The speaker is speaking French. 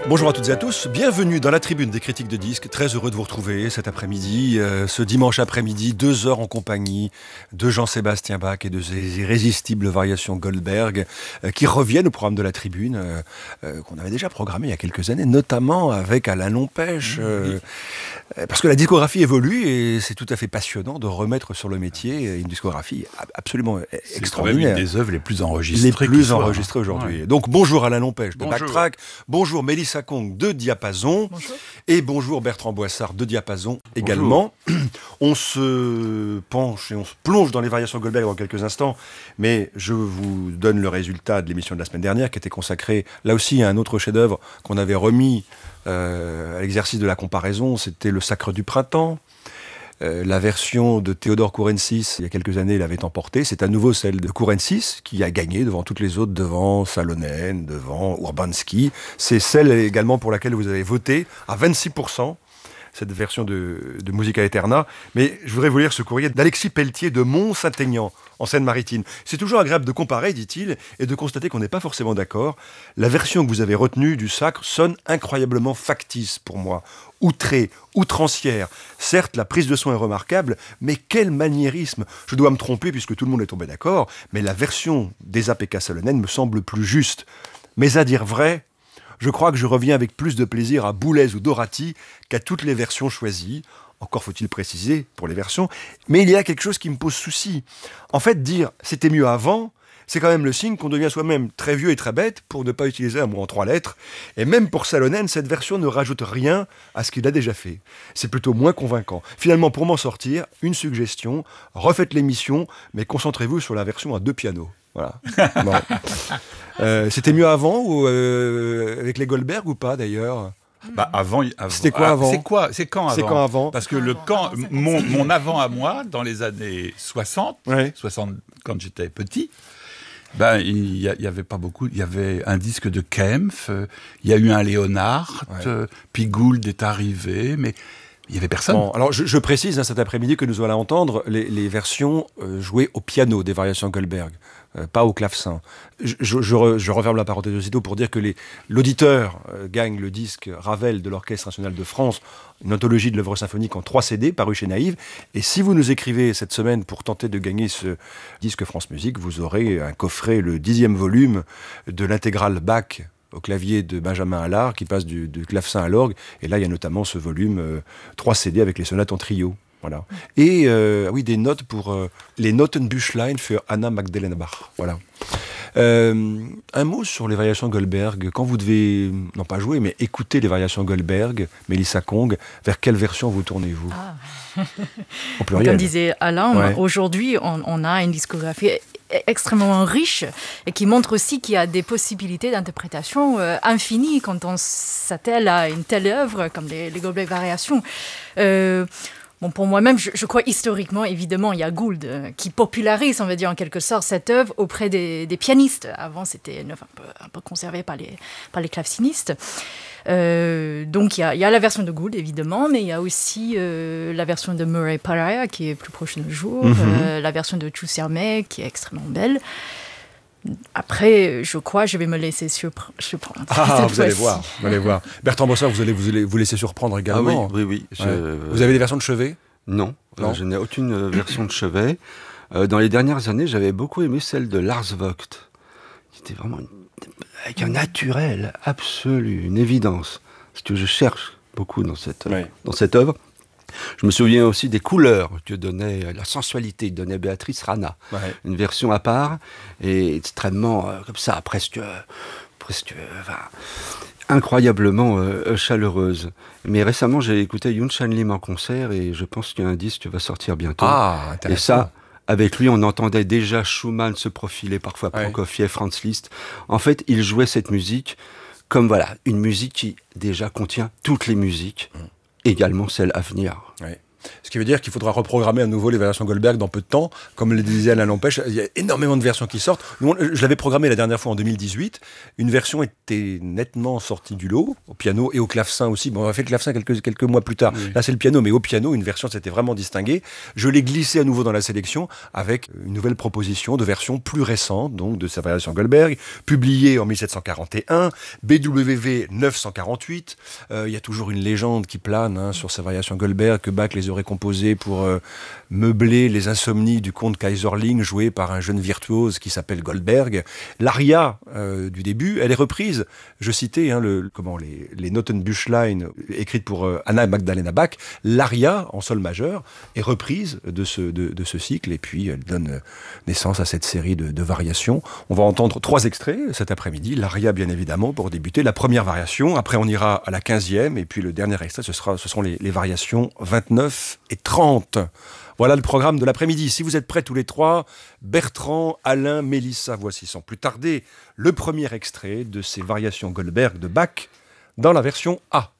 Bonjour à toutes et à tous, bienvenue dans la tribune des critiques de disques. Très heureux de vous retrouver cet après-midi, ce dimanche après-midi, 2 heures en compagnie de Jean-Sébastien Bach et de ses irrésistibles variations Goldberg qui reviennent au programme de la tribune qu'on avait déjà programmé il y a quelques années, notamment avec Alain Lompèche, parce que la discographie évolue et c'est tout à fait passionnant de remettre sur le métier une discographie absolument extraordinaire. C'est quand même une des œuvres les plus enregistrées. Aujourd'hui. Ouais. Donc bonjour Alain Lompèche de Bonjour. Backtrack, bonjour Mélissa Kong de Diapason. Bonjour. Et bonjour Bertrand Boissard de Diapason également. On se penche et on se plonge dans les variations Goldberg dans quelques instants, mais je vous donne le résultat de l'émission de la semaine dernière qui était consacrée là aussi à un autre chef-d'œuvre qu'on avait remis à l'exercice de la comparaison, c'était Le Sacre du Printemps. La version de Théodore Kourensis, il y a quelques années, l'avait emporté. C'est à nouveau celle de Kourensis qui a gagné devant toutes les autres, devant Salonen, devant Urbanski. C'est celle également pour laquelle vous avez voté à 26%, cette version de Musica Eterna. Mais je voudrais vous lire ce courrier d'Alexis Pelletier de Mont-Saint-Aignan, en Seine-Maritime. C'est toujours agréable de comparer, dit-il, et de constater qu'on n'est pas forcément d'accord. La version que vous avez retenue du Sacre sonne incroyablement factice pour moi. Outrée, outrancière. Certes, la prise de son est remarquable, mais quel maniérisme. Je dois me tromper puisque tout le monde est tombé d'accord, mais la version des APK Salonen me semble plus juste. Mais à dire vrai, je crois que je reviens avec plus de plaisir à Boulez ou Dorati qu'à toutes les versions choisies. Encore faut-il préciser pour les versions. Mais il y a quelque chose qui me pose souci. En fait, dire « c'était mieux avant », c'est quand même le signe qu'on devient soi-même très vieux et très bête, pour ne pas utiliser un mot en 3 lettres. Et même pour Salonen, cette version ne rajoute rien à ce qu'il a déjà fait. C'est plutôt moins convaincant. Finalement, pour m'en sortir, une suggestion, refaites l'émission, mais concentrez-vous sur la version à 2 pianos. Voilà. Bon. C'était mieux avant, ou avec les Goldberg ou pas d'ailleurs ? Avant. C'était quoi avant ? C'est quand avant ? C'est quand avant ? Parce que mon avant à moi, dans les années 60, Ouais. 60 quand j'étais petit, il y avait pas beaucoup. Il y avait un disque de Kempf, il y a eu un Léonard, puis Gould est arrivé, mais il y avait personne. Bon, alors je précise cet après-midi que nous allons entendre les versions jouées au piano des variations Goldberg, pas au clavecin. Je referme la parenthèse aussitôt pour dire que l'auditeur gagne le disque Ravel de l'Orchestre national de France, une anthologie de l'œuvre symphonique en 3 CD paru chez Naïve. Et si vous nous écrivez cette semaine pour tenter de gagner ce disque France Musique, vous aurez un coffret, le 10e volume de l'intégrale Bach au clavier de Benjamin Allard, qui passe du clavecin à l'orgue. Et là, il y a notamment ce volume 3 CD avec les sonates en trio. Voilà. Et des notes pour les Notenbüchlein für Anna Magdalena Bach. Voilà. Un mot sur les variations Goldberg. Quand vous devez, non pas jouer, mais écouter les variations Goldberg, Mélissa Kong, vers quelle version vous tournez-vous ? Au pluriel. Comme disait Alain, Ouais. aujourd'hui, on a une discographie extrêmement riche et qui montre aussi qu'il y a des possibilités d'interprétation infinies quand on s'attelle à une telle œuvre comme les Goldberg Variations. Bon, pour moi-même, je crois historiquement, évidemment, il y a Gould qui popularise, on va dire en quelque sorte, cette œuvre auprès des pianistes. Avant, c'était une œuvre un peu conservée par les clavecinistes. Donc, il y a la version de Gould, évidemment, mais il y a aussi la version de Murray Pariah, qui est plus proche de nos jours, la version de Chu Siamé, qui est extrêmement belle. Après, je crois, je vais me laisser surprendre. Vous allez voir. Bertrand Bossard, vous allez vous laisser surprendre également. Oui. Vous avez des versions de chevet ? Non, je n'ai aucune version de chevet. Dans les dernières années, j'avais beaucoup aimé celle de Lars Vogt, qui était vraiment avec un naturel absolu, une évidence. Ce que je cherche beaucoup dans cette œuvre. Je me souviens aussi des couleurs que donnait, la sensualité que donnait Béatrice Rana. Ouais. Une version à part et extrêmement, comme ça, presque incroyablement chaleureuse. Mais récemment, j'ai écouté Youn Chan Lim en concert et je pense qu'un disque va sortir bientôt. Ah, intéressant. Et ça, avec lui, on entendait déjà Schumann se profiler, parfois Prokofiev, Franz Liszt. En fait, il jouait cette musique comme une musique qui déjà contient toutes les musiques. Également celle à venir. Ouais. Ce qui veut dire qu'il faudra reprogrammer à nouveau les variations Goldberg dans peu de temps. Comme le disait Alain Lampèche, il y a énormément de versions qui sortent. Je l'avais programmé la dernière fois en 2018. Une version était nettement sortie du lot, au piano et au clavecin aussi. Bon, on a fait le clavecin quelques mois plus tard. Oui. Là, c'est le piano, mais au piano, une version s'était vraiment distinguée. Je l'ai glissé à nouveau dans la sélection avec une nouvelle proposition de version plus récente, donc de sa variation Goldberg, publiée en 1741, BWV 948. Il y a toujours une légende qui plane sur sa variation Goldberg, que Bach les aurait composées pour meubler les insomnies du comte Kaiserling, joué par un jeune virtuose qui s'appelle Goldberg. L'aria du début, elle est reprise. Je citais les Notenbüchlein écrites pour Anna Magdalena Bach. L'aria en sol majeur est reprise de ce cycle, et puis elle donne naissance à cette série de variations. On va entendre 3 extraits cet après-midi. L'aria, bien évidemment, pour débuter. La première variation. Après, on ira à la 15e, et puis le dernier extrait, ce sont les variations 29 et 30. Voilà le programme de l'après-midi. Si vous êtes prêts tous les 3, Bertrand, Alain, Mélissa, voici sans plus tarder le premier extrait de ces variations Goldberg de Bach dans la version A.